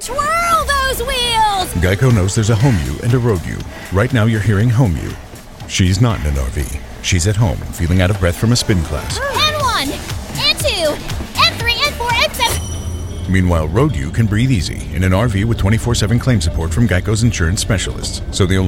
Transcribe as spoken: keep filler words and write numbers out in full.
Twirl those wheels! Geico knows there's a home you and a road you. Right now you're hearing home you. She's not in an R V. She's at home, feeling out of breath from a spin class. And one, and two, and three, and four, and seven. Meanwhile, road you can breathe easy in an R V with twenty-four seven claim support from Geico's insurance specialists. So the only